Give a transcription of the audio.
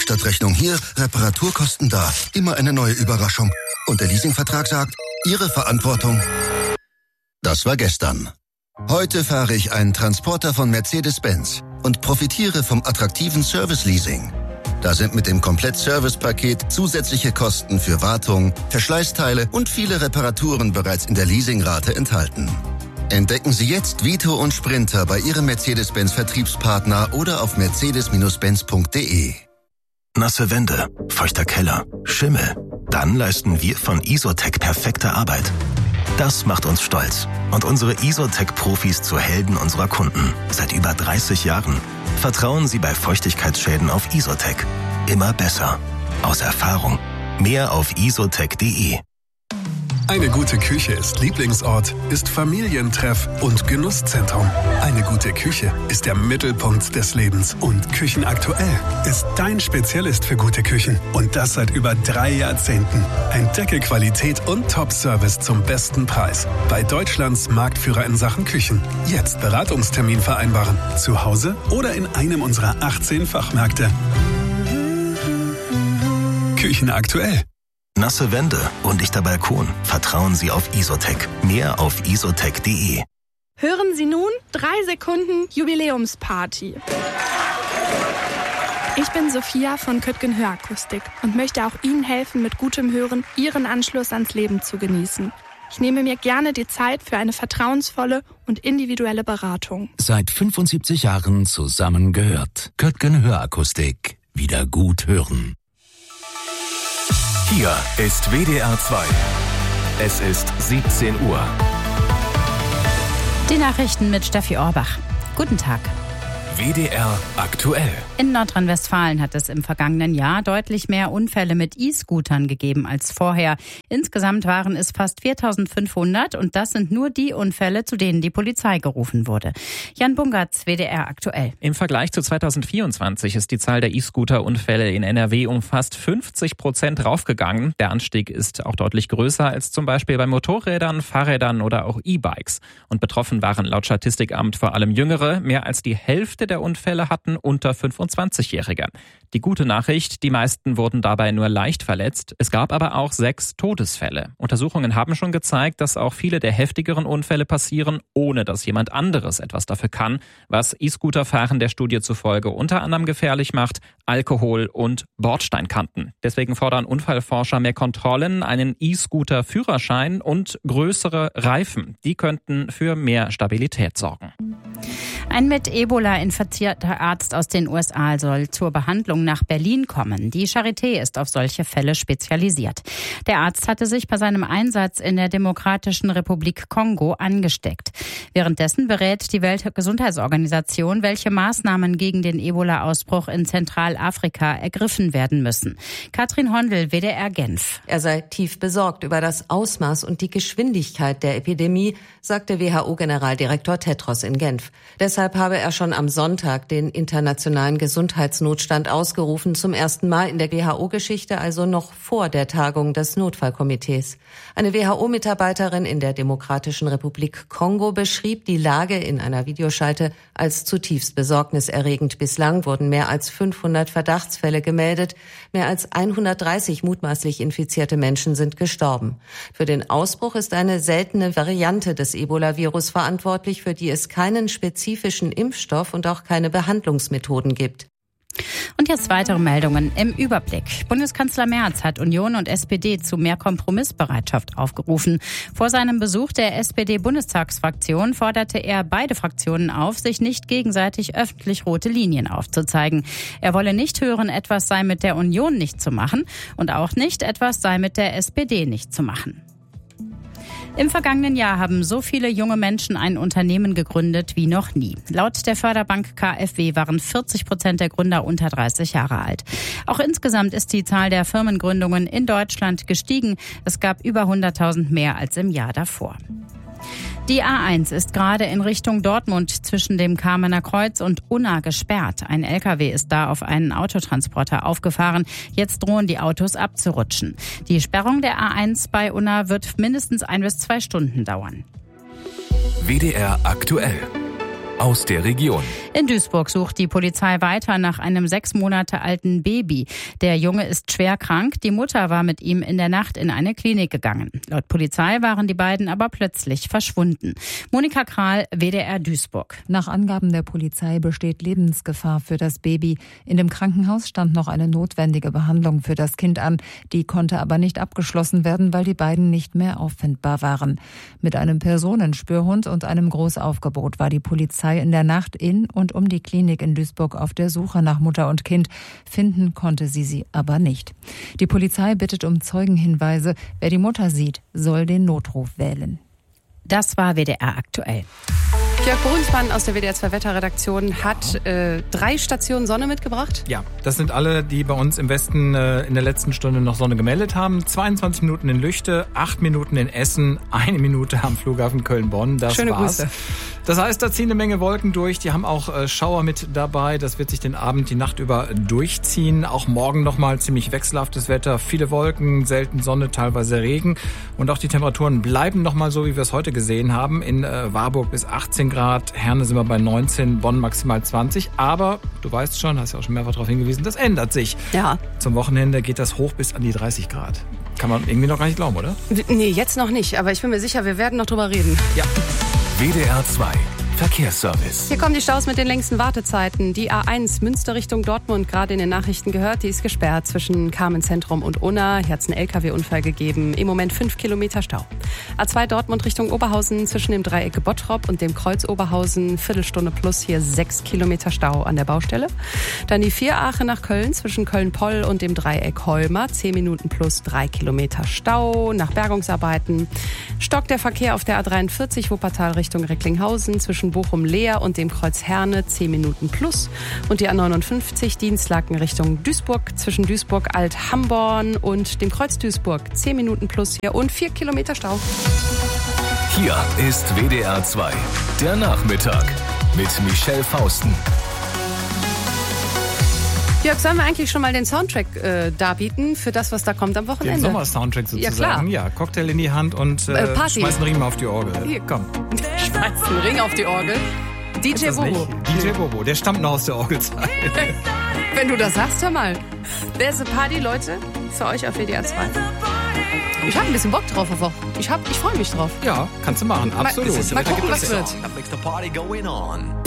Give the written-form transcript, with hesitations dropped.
Werkstattrechnung hier, Reparaturkosten da. Immer eine neue Überraschung. Und der Leasingvertrag sagt, Ihre Verantwortung. Das war gestern. Heute fahre ich einen Transporter von Mercedes-Benz und profitiere vom attraktiven Service-Leasing. Da sind mit dem Komplett-Service-Paket zusätzliche Kosten für Wartung, Verschleißteile und viele Reparaturen bereits in der Leasingrate enthalten. Entdecken Sie jetzt Vito und Sprinter bei Ihrem Mercedes-Benz-Vertriebspartner oder auf mercedes-benz.de. Nasse Wände, feuchter Keller, Schimmel. Dann leisten wir von Isotec perfekte Arbeit. Das macht uns stolz und unsere Isotec-Profis zu Helden unserer Kunden. Seit über 30 Jahren. Vertrauen Sie bei Feuchtigkeitsschäden auf Isotec. Immer besser. Aus Erfahrung. Mehr auf isotec.de. Eine gute Küche ist Lieblingsort, ist Familientreff und Genusszentrum. Eine gute Küche ist der Mittelpunkt des Lebens und Küchenaktuell ist dein Spezialist für gute Küchen. Und das seit über 3 Jahrzehnten. Entdecke Qualität und Top-Service zum besten Preis. Bei Deutschlands Marktführer in Sachen Küchen. Jetzt Beratungstermin vereinbaren. Zu Hause oder in einem unserer 18 Fachmärkte. Küchenaktuell. Nasse Wände, undichter Balkon. Vertrauen Sie auf Isotec. Mehr auf isotec.de. Hören Sie nun 3 Sekunden Jubiläumsparty. Ich bin Sophia von Köttgen Hörakustik und möchte auch Ihnen helfen, mit gutem Hören Ihren Anschluss ans Leben zu genießen. Ich nehme mir gerne die Zeit für eine vertrauensvolle und individuelle Beratung. Seit 75 Jahren zusammengehört. Köttgen Hörakustik. Wieder gut hören. Hier ist WDR 2. Es ist 17 Uhr. Die Nachrichten mit Steffi Orbach. Guten Tag. WDR aktuell. In Nordrhein-Westfalen hat es im vergangenen Jahr deutlich mehr Unfälle mit E-Scootern gegeben als vorher. Insgesamt waren es fast 4.500 und das sind nur die Unfälle, zu denen die Polizei gerufen wurde. Jan Bungertz, WDR aktuell. Im Vergleich zu 2024 ist die Zahl der E-Scooter-Unfälle in NRW um fast 50% raufgegangen. Der Anstieg ist auch deutlich größer als zum Beispiel bei Motorrädern, Fahrrädern oder auch E-Bikes. Und betroffen waren laut Statistikamt vor allem Jüngere. Mehr als die Hälfte der Unfälle hatten unter 25-Jährige. Die gute Nachricht, die meisten wurden dabei nur leicht verletzt. Es gab aber auch 6 Todesfälle. Untersuchungen haben schon gezeigt, dass auch viele der heftigeren Unfälle passieren, ohne dass jemand anderes etwas dafür kann, was E-Scooter-Fahren der Studie zufolge unter anderem gefährlich macht: Alkohol und Bordsteinkanten. Deswegen fordern Unfallforscher mehr Kontrollen, einen E-Scooter-Führerschein und größere Reifen. Die könnten für mehr Stabilität sorgen. Ein mit Ebola infizierter Arzt aus den USA soll zur Behandlung nach Berlin kommen. Die Charité ist auf solche Fälle spezialisiert. Der Arzt hatte sich bei seinem Einsatz in der Demokratischen Republik Kongo angesteckt. Währenddessen berät die Weltgesundheitsorganisation, welche Maßnahmen gegen den Ebola-Ausbruch in Zentralafrika ergriffen werden müssen. Katrin Hondel, WDR Genf. Er sei tief besorgt über das Ausmaß und die Geschwindigkeit der Epidemie, sagte WHO-Generaldirektor Tedros in Genf. Deshalb habe er schon am Sonntag den internationalen Gesundheitsnotstand ausgerufen, zum ersten Mal in der WHO-Geschichte, also noch vor der Tagung des Notfallkomitees. Eine WHO-Mitarbeiterin in der Demokratischen Republik Kongo beschrieb die Lage in einer Videoschalte als zutiefst besorgniserregend. Bislang wurden mehr als 500 Verdachtsfälle gemeldet. Mehr als 130 mutmaßlich infizierte Menschen sind gestorben. Für den Ausbruch ist eine seltene Variante des Ebola-Virus verantwortlich, für die es keinen spezifischen Impfstoff und auch keine Behandlungsmethoden gibt. Und jetzt weitere Meldungen im Überblick. Bundeskanzler Merz hat Union und SPD zu mehr Kompromissbereitschaft aufgerufen. Vor seinem Besuch der SPD-Bundestagsfraktion forderte er beide Fraktionen auf, sich nicht gegenseitig öffentlich rote Linien aufzuzeigen. Er wolle nicht hören, etwas sei mit der Union nicht zu machen und auch nicht, etwas sei mit der SPD nicht zu machen. Im vergangenen Jahr haben so viele junge Menschen ein Unternehmen gegründet wie noch nie. Laut der Förderbank KfW waren 40% der Gründer unter 30 Jahre alt. Auch insgesamt ist die Zahl der Firmengründungen in Deutschland gestiegen. Es gab über 100.000 mehr als im Jahr davor. Die A1 ist gerade in Richtung Dortmund zwischen dem Kamener Kreuz und Unna gesperrt. Ein LKW ist da auf einen Autotransporter aufgefahren. Jetzt drohen die Autos abzurutschen. Die Sperrung der A1 bei Unna wird mindestens 1 bis 2 Stunden dauern. WDR aktuell. aus der Region. In Duisburg sucht die Polizei weiter nach einem 6 Monate alten Baby. Der Junge ist schwer krank. Die Mutter war mit ihm in der Nacht in eine Klinik gegangen. Laut Polizei waren die beiden aber plötzlich verschwunden. Monika Kral, WDR Duisburg. Nach Angaben der Polizei besteht Lebensgefahr für das Baby. In dem Krankenhaus stand noch eine notwendige Behandlung für das Kind an. Die konnte aber nicht abgeschlossen werden, weil die beiden nicht mehr auffindbar waren. Mit einem Personenspürhund und einem Großaufgebot war die Polizei in der Nacht in und um die Klinik in Duisburg auf der Suche nach Mutter und Kind. Finden konnte sie aber nicht. Die Polizei bittet um Zeugenhinweise. Wer die Mutter sieht, soll den Notruf wählen. Das war WDR aktuell. Jörg Bohnsmann aus der WDR 2 Wetterredaktion hat 3 Stationen Sonne mitgebracht. Ja, das sind alle, die bei uns im Westen in der letzten Stunde noch Sonne gemeldet haben. 22 Minuten in Lüchte, 8 Minuten in Essen, 1 Minute am Flughafen Köln-Bonn. Das Schöne war's. Grüße. Das heißt, da ziehen eine Menge Wolken durch. Die haben auch Schauer mit dabei. Das wird sich den Abend, die Nacht über durchziehen. Auch morgen nochmal ziemlich wechselhaftes Wetter. Viele Wolken, selten Sonne, teilweise Regen. Und auch die Temperaturen bleiben nochmal so, wie wir es heute gesehen haben. In Warburg bis 18 Grad, Herne sind wir bei 19, Bonn maximal 20. Aber du weißt schon, hast ja auch schon mehrfach darauf hingewiesen, das ändert sich. Ja. Zum Wochenende geht das hoch bis an die 30 Grad. Kann man irgendwie noch gar nicht glauben, oder? Nee, jetzt noch nicht. Aber ich bin mir sicher, wir werden noch drüber reden. Ja. WDR 2 Verkehrsservice. Hier kommen die Staus mit den längsten Wartezeiten. Die A1 Münster Richtung Dortmund, gerade in den Nachrichten gehört, die ist gesperrt zwischen Carmen-Zentrum und Unna. Hier hat es einen LKW-Unfall gegeben. Im Moment 5 Kilometer Stau. A2 Dortmund Richtung Oberhausen zwischen dem Dreieck Bottrop und dem Kreuz Oberhausen. Viertelstunde plus, hier 6 Kilometer Stau an der Baustelle. Dann die 4 Aachen nach Köln zwischen Köln-Poll und dem Dreieck Holmer. 10 Minuten plus 3 Kilometer Stau nach Bergungsarbeiten. Stockt der Verkehr auf der A43 Wuppertal Richtung Recklinghausen zwischen Bochum-Leer und dem Kreuz Herne 10 Minuten plus. Und die A59 Dienstlaken Richtung Duisburg zwischen Duisburg-Alt-Hamborn und dem Kreuz Duisburg 10 Minuten plus hier und 4 Kilometer Stau. Hier ist WDR 2, der Nachmittag mit Michelle Fausten. Jörg, sollen wir eigentlich schon mal den Soundtrack darbieten für das, was da kommt am Wochenende? Den Sommer-Soundtrack sozusagen. Ja, klar. Ja, Cocktail in die Hand und Party. schmeißen Riemen auf die Orgel. Hier. Komm. Schmeißt einen Ring auf die Orgel. DJ Bobo. DJ Bobo, der stammt noch aus der Orgelzeit. Wenn du das sagst, hör mal. There's a Party, Leute, für euch auf WDR 2. Ich habe ein bisschen Bock drauf. Ich freue mich drauf. Ja, kannst du machen, absolut. Mal gucken, was wird. That makes the party going on.